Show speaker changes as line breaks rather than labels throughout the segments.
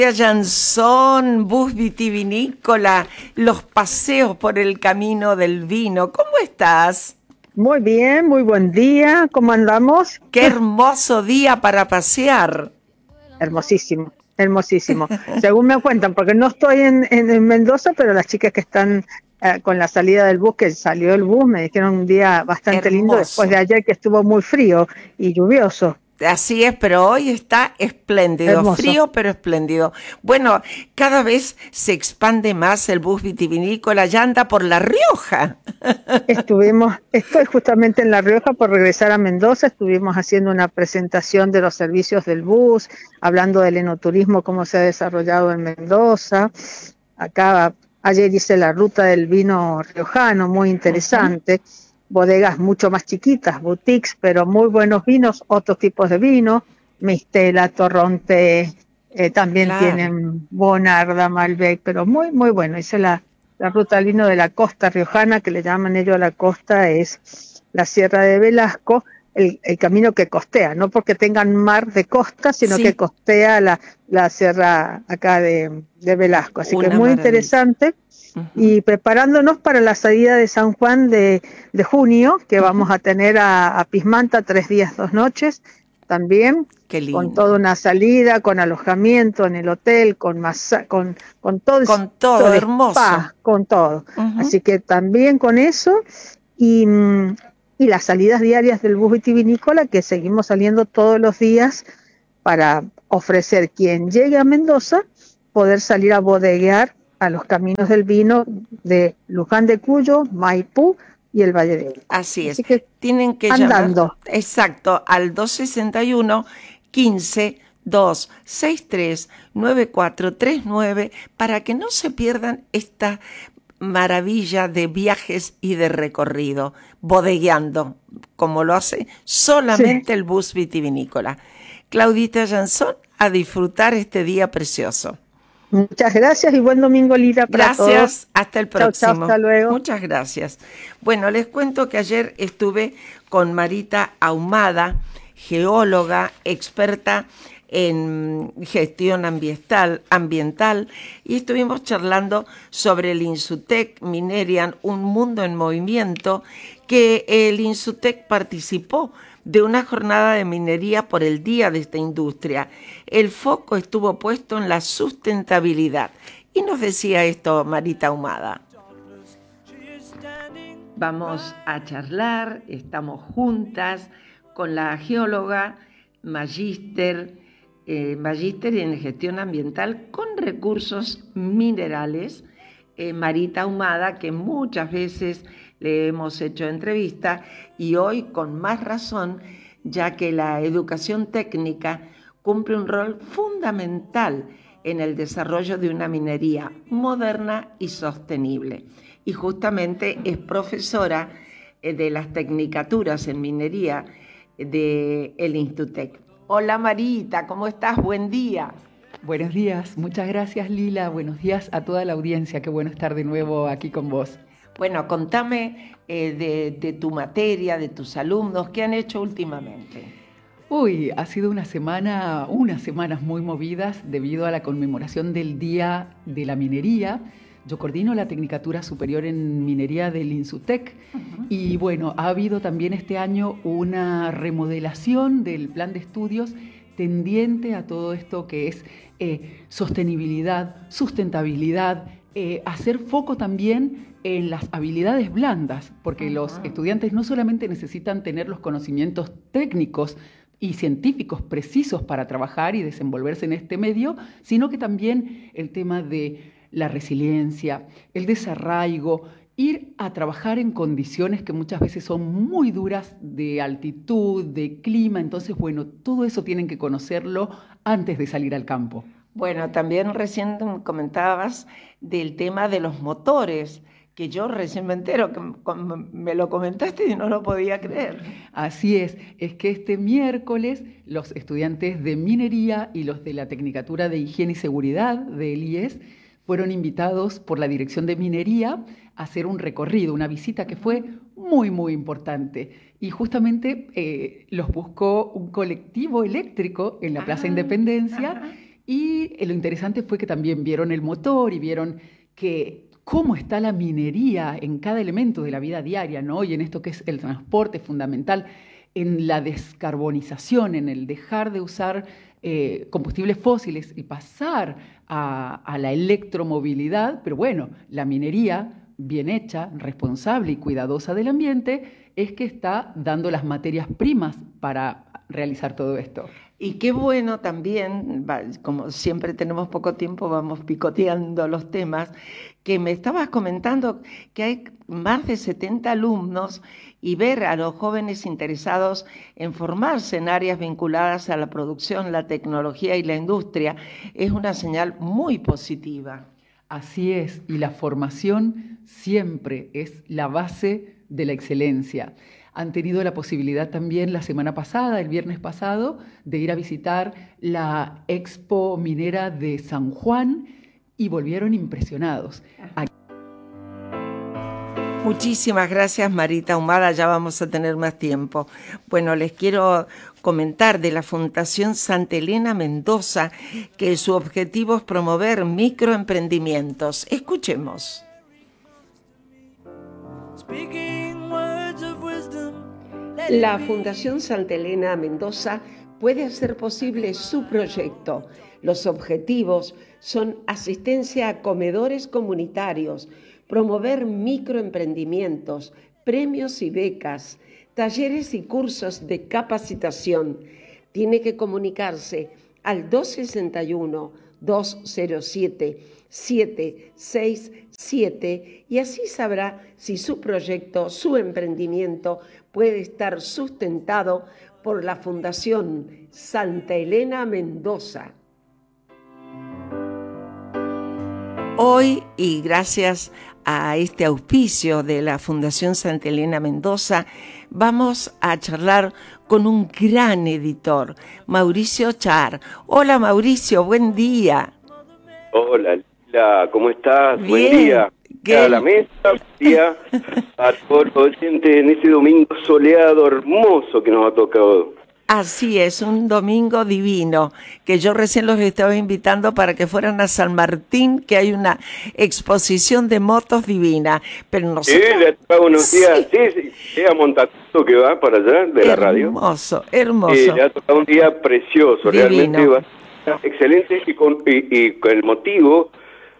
Jansón, bus vitivinícola, los paseos por el camino del vino. ¿Cómo estás?
Muy bien, muy buen día. ¿Cómo andamos?
Qué hermoso día para pasear.
Hermosísimo, hermosísimo. Según me cuentan, porque no estoy en Mendoza, pero las chicas que están con la salida del bus, que salió el bus, me dijeron un día bastante lindo después
Hermoso.
de ayer que estuvo muy frío y lluvioso.
Así es, pero hoy está espléndido,
Hermoso.
frío pero espléndido. Bueno, cada vez se expande más el bus vitivinícola, ya anda por La Rioja.
Estoy justamente en La Rioja por regresar a Mendoza, estuvimos haciendo una presentación de los servicios del bus, hablando del enoturismo, cómo se ha desarrollado en Mendoza. Acá ayer hice la ruta del vino riojano, muy interesante, bodegas mucho más chiquitas, boutiques, pero muy buenos vinos, otros tipos de vino, Mistela, Torronte, también
Claro.
tienen Bonarda, Malbec, pero muy, muy bueno. Hice la ruta del vino de la costa riojana, que le llaman ellos a la costa, es la Sierra de Velasco, el camino que costea, no porque tengan mar de costa, sino que
Sí,
costea la sierra acá de Velasco. Así que es
una
muy
maravilla.
interesante.
Ujú,
Y preparándonos para la salida de San Juan de junio, que
ujú.
vamos a tener a Pismanta 3 días, 2 noches, también,
Qué
con toda
lindo.
una salida, con alojamiento en el hotel, con todo
Con todo,
el
hermoso.
spa, con todo.
Ujú.
Así que también con eso y, y las salidas diarias del bus vitivinícola, que seguimos saliendo todos los días para ofrecer quien llegue a Mendoza, poder salir a bodeguear a los caminos del vino de Luján de Cuyo, Maipú y el Valle de Uco.
Así es.
Así que
Tienen que llamar,
andando.
exacto, al 261 15 263 9439 para que no se pierdan esta maravilla de viajes y de recorrido, bodegueando, como lo hace
Sí,
solamente el bus vitivinícola. Claudita Jansón, a disfrutar este día precioso.
muchas gracias y buen domingo, Lira, para todos.
Gracias, hasta el
Chao, chao,
próximo.
hasta luego.
Muchas gracias. Bueno, les cuento que ayer estuve con Marita Ahumada, geóloga, experta en gestión ambiental, y estuvimos charlando sobre el Insutec Minerian, un mundo en movimiento, que el Insutec participó de una jornada de minería por el día de esta industria. El foco estuvo puesto en la sustentabilidad. Y nos decía esto Marita Ahumada. Vamos a charlar, estamos juntas con la geóloga, magíster en gestión ambiental con recursos minerales, Marita Ahumada, que muchas veces le hemos hecho entrevista y hoy con más razón, ya que la educación técnica cumple un rol fundamental en el desarrollo de una minería moderna y sostenible. Y justamente es profesora de las tecnicaturas en minería del Institutec. Hola Marita, ¿cómo estás? Buen día.
Buenos días, muchas gracias Lila, buenos días a toda la audiencia, qué bueno estar de nuevo aquí con vos.
Bueno, contame de tu materia, de tus alumnos, ¿qué han hecho últimamente?
Uy, ha sido unas semanas muy movidas debido a la conmemoración del Día de la Minería. Yo coordino la Tecnicatura Superior en Minería del Insutec y bueno, ha habido también este año una remodelación del plan de estudios tendiente a todo esto que es sostenibilidad, sustentabilidad, hacer foco también en las habilidades blandas, porque los estudiantes no solamente necesitan tener los conocimientos técnicos y científicos precisos para trabajar y desenvolverse en este medio, sino que también el tema de la resiliencia, el desarraigo, ir a trabajar en condiciones que muchas veces son muy duras de altitud, de clima, entonces bueno, todo eso tienen que conocerlo antes de salir al campo.
Bueno, también recién comentabas del tema de los motores, que yo recién me entero, que me lo comentaste y no lo podía creer.
Así es que este miércoles los estudiantes de minería y los de la Tecnicatura de Higiene y Seguridad del IES fueron invitados por la Dirección de Minería a hacer un recorrido, una visita que fue muy, muy importante. Y justamente los buscó un colectivo eléctrico en la Plaza Independencia Y lo interesante fue que también vieron el motor y vieron que cómo está la minería en cada elemento de la vida diaria, ¿no? Y en esto que es el transporte fundamental, en la descarbonización, en el dejar de usar combustibles fósiles y pasar a la electromovilidad. Pero bueno, la minería bien hecha, responsable y cuidadosa del ambiente es que está dando las materias primas para realizar todo esto.
Y qué bueno también, como siempre tenemos poco tiempo, vamos picoteando los temas, que me estabas comentando que hay más de 70 alumnos y ver a los jóvenes interesados en formarse en áreas vinculadas a la producción, la tecnología y la industria es una señal muy positiva.
Así es, y la formación siempre es la base de la excelencia. Han tenido la posibilidad también la semana pasada, el viernes pasado, de ir a visitar la Expo Minera de San Juan y volvieron impresionados.
Muchísimas gracias, Marita Ahumada, ya vamos a tener más tiempo. Bueno, les quiero comentar de la Fundación Santa Elena Mendoza que su objetivo es promover microemprendimientos. Escuchemos. La Fundación Santa Elena Mendoza puede hacer posible su proyecto. Los objetivos son asistencia a comedores comunitarios, promover microemprendimientos, premios y becas, talleres y cursos de capacitación. Tiene que comunicarse al 261-207-767 y así sabrá si su proyecto, su emprendimiento puede estar sustentado por la Fundación Santa Elena Mendoza. Hoy, y gracias a este auspicio de la Fundación Santa Elena Mendoza, vamos a charlar con un gran editor, Mauricio Char. Hola Mauricio, buen día.
Hola Lila, ¿cómo estás?
Bien.
Buen día. A la mesa, buen día a todos los oyentes en este domingo soleado, hermoso que nos ha tocado.
Así es, un domingo divino, que yo recién los estaba invitando para que fueran a San Martín, que hay una exposición de motos divina. Pero nosotros...
Sí, le ha tocado unos días, sí, a Montacuto que va para allá, de la radio.
Hermoso, hermoso.
Le ha tocado un día precioso,
divino.
realmente va excelente y con el motivo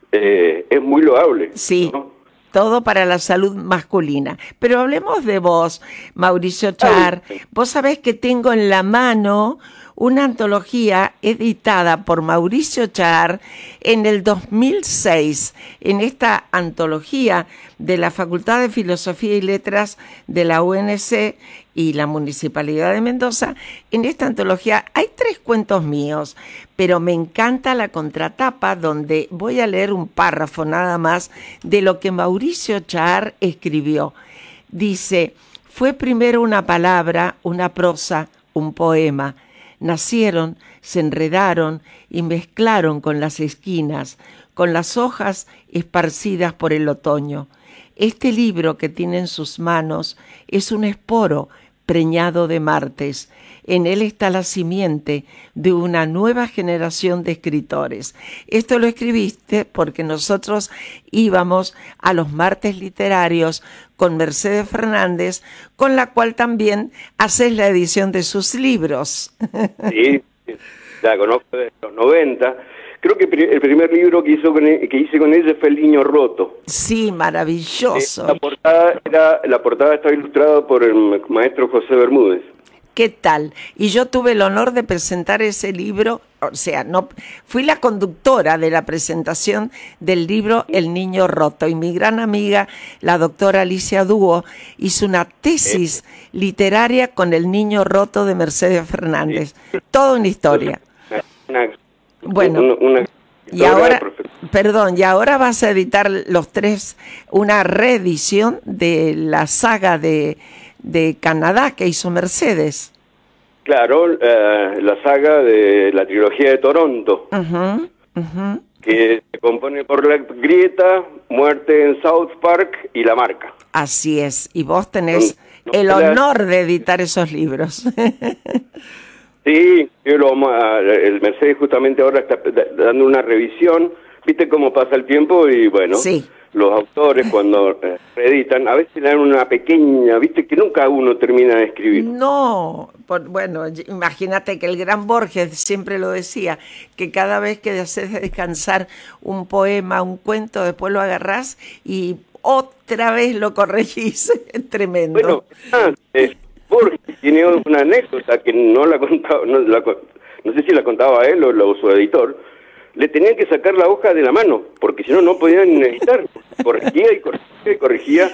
es muy loable.
Sí.
¿No?
Todo para la salud masculina. Pero hablemos de vos, Mauricio Char. Vos sabés que tengo en la mano una antología editada por Mauricio Char en el 2006. En esta antología de la Facultad de Filosofía y Letras de la UNC y la Municipalidad de Mendoza, en esta antología hay 3 cuentos míos, pero me encanta la contratapa donde voy a leer un párrafo nada más de lo que Mauricio Char escribió. Dice: fue primero una palabra, una prosa, un poema. Nacieron, se enredaron y mezclaron con las esquinas, con las hojas esparcidas por el otoño. Este libro que tiene en sus manos es un esporo preñado de martes. En él está la simiente de una nueva generación de escritores. Esto lo escribiste porque nosotros íbamos a los martes literarios con Mercedes Fernández, con la cual también haces la edición de sus libros.
Sí, la conozco de los 90. Creo que el primer libro que hice con ella fue El Niño Roto.
Sí, maravilloso.
La portada estaba ilustrada por el maestro José Bermúdez.
¿Qué tal? Y yo tuve el honor de presentar ese libro, o sea, fui la conductora de la presentación del libro El Niño Roto, y mi gran amiga, la doctora Alicia Dúo, hizo una tesis literaria con El Niño Roto de Mercedes Fernández. Toda una historia. Bueno, y ahora, y ahora vas a editar los 3, una reedición de la saga de Canadá que hizo Mercedes.
Claro, la saga de la trilogía de Toronto, que se compone por La Grieta, Muerte en South Park y La Marca.
Así es, y vos tenés el honor de editar esos libros.
Sí, el Mercedes justamente ahora está dando una revisión, viste cómo pasa el tiempo y bueno,
sí.
Los autores cuando reeditan, a veces le dan una pequeña, viste que nunca uno termina de escribir.
No, bueno, imagínate que el gran Borges siempre lo decía, que cada vez que haces descansar un poema, un cuento, después lo agarrás y otra vez lo corregís. Es tremendo.
Bueno, Borges tiene una anécdota que no la contaba, no sé si la contaba él o su editor. Le tenían que sacar la hoja de la mano, porque si no, no podían editar. Corregía y corregía y corregía.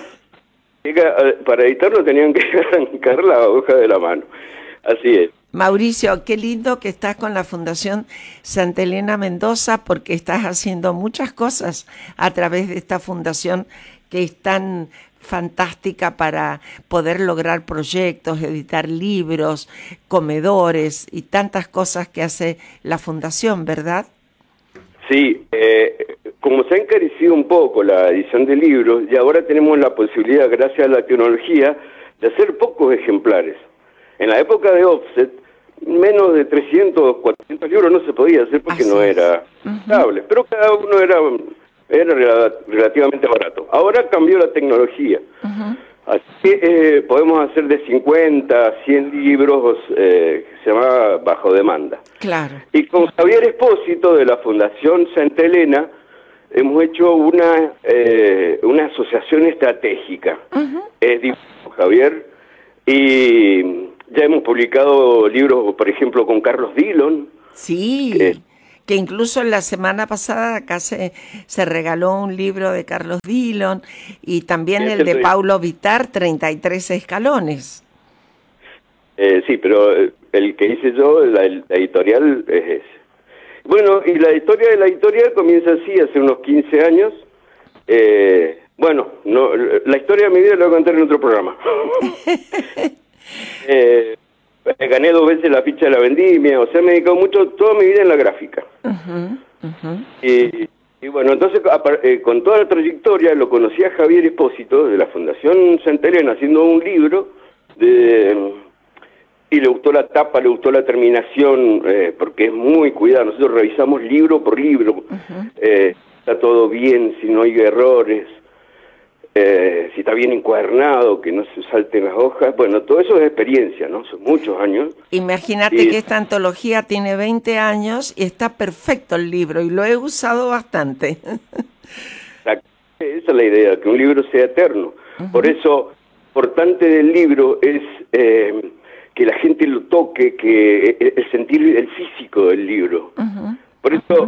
Para editarlo tenían que arrancar la hoja de la mano. Así es.
Mauricio, qué lindo que estás con la Fundación Santa Elena Mendoza, porque estás haciendo muchas cosas a través de esta fundación que es tan fantástica para poder lograr proyectos, editar libros, comedores y tantas cosas que hace la fundación, ¿verdad?
Sí, como se ha encarecido un poco la edición de libros, y ahora tenemos la posibilidad, gracias a la tecnología, de hacer pocos ejemplares. En la época de offset, menos de 300, 400 libros no se podía hacer porque no era estable, pero cada uno era relativamente barato. Ahora cambió la tecnología. Así que podemos hacer de 50 a 100 libros, que se llama bajo demanda.
Claro.
Y con Javier Espósito de la Fundación Santa Elena hemos hecho una asociación estratégica. Javier, y ya hemos publicado libros, por ejemplo, con Carlos Dillon.
Sí, que incluso la semana pasada acá se regaló un libro de Carlos Dillon y también el de Paulo Vittar, 33 escalones.
Sí, pero el que hice yo, la editorial, es ese. Bueno, y la historia de la editorial comienza así, hace unos 15 años. Bueno, no, la historia de mi vida la voy a contar en otro programa. Gané 2 veces la ficha de la vendimia, o sea, me he dedicado mucho, toda mi vida en la gráfica. Y bueno, entonces con toda la trayectoria lo conocí a Javier Espósito de la Fundación Santa Elena haciendo un libro y le gustó la tapa, le gustó la terminación, porque es muy cuidado. Nosotros revisamos libro por libro, está todo bien, si no hay errores, si está bien encuadernado, que no se salten las hojas. Bueno, todo eso es experiencia, ¿no? Son muchos años.
Imagínate que esta antología tiene 20 años y está perfecto el libro y lo he usado bastante.
Esa es la idea, que un libro sea eterno. Por eso, importante del libro es que la gente lo toque, que el sentir el físico del libro. Por eso,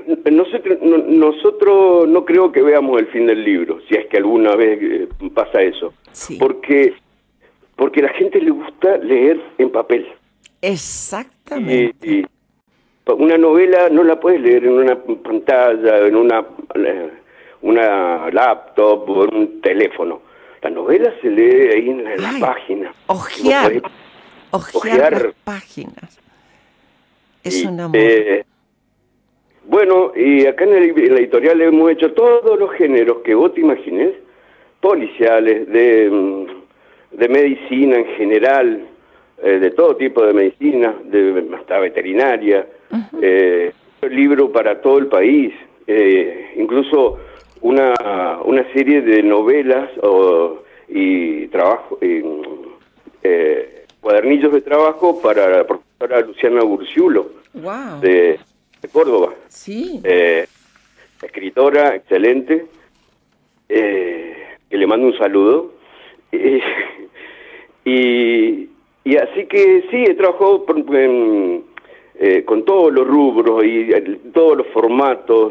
nosotros no creo que veamos el fin del libro, si es que alguna vez pasa eso.
Sí.
Porque a la gente le gusta leer en papel.
Exactamente.
Y una novela no la puedes leer en una pantalla, en una laptop o en un teléfono. La novela se lee ahí en la página.
Ojear las páginas. Es un amor.
Bueno, y acá en la editorial hemos hecho todos los géneros que vos te imagines, policiales, de medicina en general, de todo tipo de medicina, hasta veterinaria, libro para todo el país, incluso una serie de novelas y trabajo, cuadernillos de trabajo para la profesora Luciana Burciulo.
Wow.
De Córdoba.
Sí.
Escritora excelente, que le mando un saludo. Y así que sí, he trabajado con todos los rubros y todos los formatos,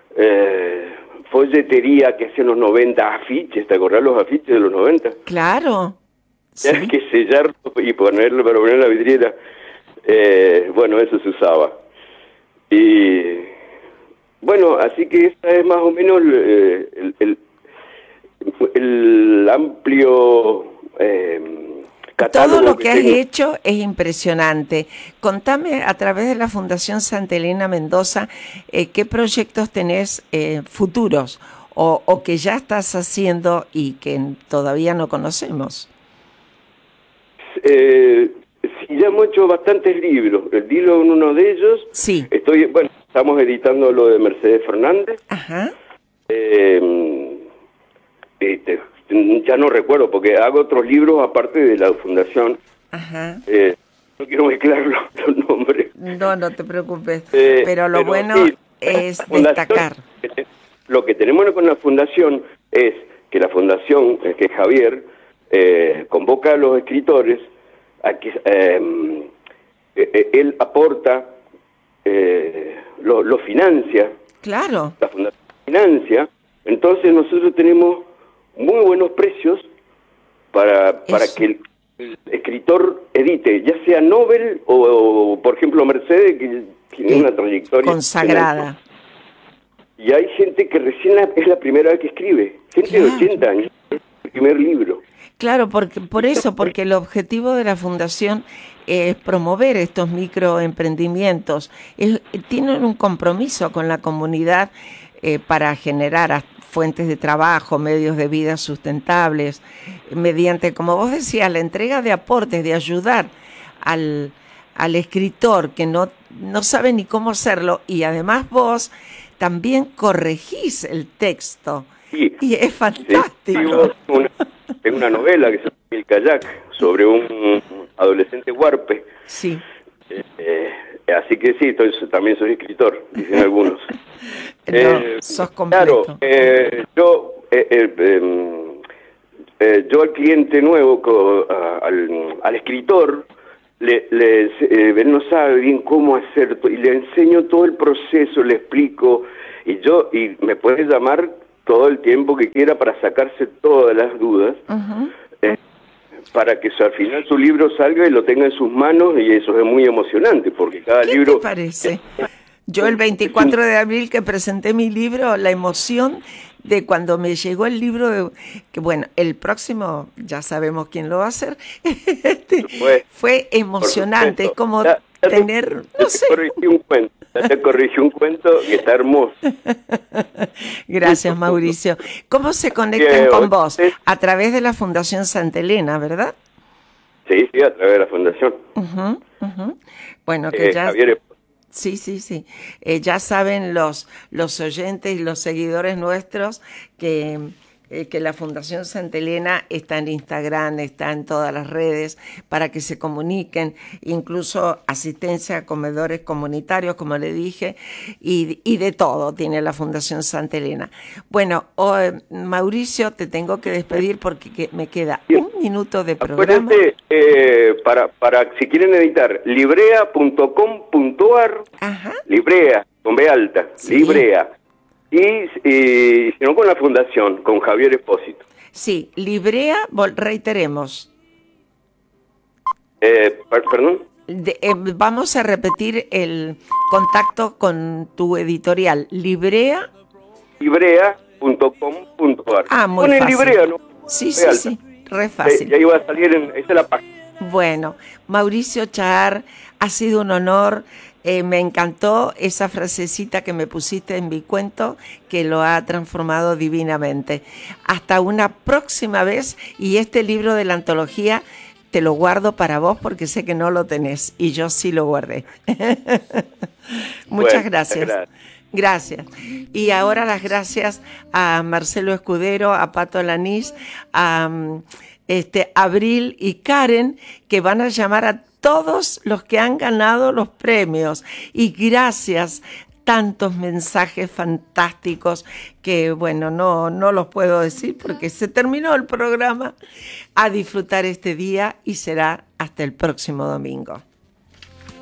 folletería que hace en los 90, afiches, ¿te acordás los afiches de los 90?
Claro.
Sí. Hay que sellarlo y ponerlo para poner en la vidriera. Bueno, eso se usaba. Y bueno, así que esta es más o menos el amplio catálogo.
Todo lo que has hecho es impresionante. Contame a través de la Fundación Santa Elena Mendoza qué proyectos tenés futuros o que ya estás haciendo y que todavía no conocemos.
Sí, ya hemos hecho bastantes libros. El Dilo en uno de ellos.
Sí.
Estamos editando lo de Mercedes Fernández.
Ajá.
Ya no recuerdo, porque hago otros libros aparte de la fundación.
Ajá.
No quiero mezclar los nombres.
No te preocupes. Pero lo bueno sí, es destacar.
Lo que tenemos con la fundación es que la fundación, que Javier, convoca a los escritores a que él aporta, lo financia.
Claro.
La fundación financia. Entonces nosotros tenemos muy buenos precios para que el escritor edite, ya sea Nobel o por ejemplo, Mercedes, que tiene una trayectoria
consagrada.
Y hay gente que recién es la primera vez que escribe, gente de 80 años, el primer libro.
Claro, porque el objetivo de la fundación es promover estos microemprendimientos. Tienen un compromiso con la comunidad para generar fuentes de trabajo, medios de vida sustentables, mediante, como vos decías, la entrega de aportes, de ayudar al escritor que no sabe ni cómo hacerlo, y además vos también corregís el texto.
Sí,
y es fantástico.
Tengo una novela que se llama El Kayak, sobre un adolescente huarpe.
Sí.
Así que sí, también soy escritor, dicen algunos.
Sos completo.
Claro, yo al cliente nuevo, al escritor, él no sabe bien cómo hacer, y le enseño todo el proceso, le explico, y me puede llamar todo el tiempo que quiera para sacarse todas las dudas, para que al final su libro salga y lo tenga en sus manos, y eso es muy emocionante, porque cada libro...
¿Qué te parece? Yo el 24 de abril que presenté mi libro, la emoción de cuando me llegó el libro, que bueno, el próximo ya sabemos quién lo va a hacer, fue emocionante, es como tener...
Te corrigí un cuento que está hermoso.
Gracias, Mauricio. ¿Cómo se conectan con vos? A través de la Fundación Santa Elena, ¿verdad?
Sí, a través de la Fundación.
Bueno, que ya...
Javier,
Sí. Ya saben los oyentes y los seguidores nuestros que la Fundación Santa Elena está en Instagram, está en todas las redes para que se comuniquen, incluso asistencia a comedores comunitarios, como le dije, y de todo tiene la Fundación Santa Elena. Bueno, Mauricio, te tengo que despedir porque me queda un minuto de programa.
Para si quieren editar, librea.com.ar, Librea, con B alta, sí. Librea. Y si no, con la fundación, con Javier Espósito.
Sí, Librea, reiteremos.
¿Perdón?
Vamos a repetir el contacto con tu editorial. Librea.
Librea.com.ar.
Muy fácil.
Librea, ¿no?
Sí, re fácil.
Ya iba a salir esa es la página.
Bueno, Mauricio Chahar, ha sido un honor. Me encantó esa frasecita que me pusiste en mi cuento, que lo ha transformado divinamente. Hasta una próxima vez, y este libro de la antología te lo guardo para vos porque sé que no lo tenés y yo sí lo guardé. Muchas gracias. Gracias. Y ahora las gracias a Marcelo Escudero, a Pato Lanís, a Abril y Karen, que van a llamar a todos los que han ganado los premios. Y gracias, tantos mensajes fantásticos que, bueno, no los puedo decir porque se terminó el programa. A disfrutar este día y será hasta el próximo domingo.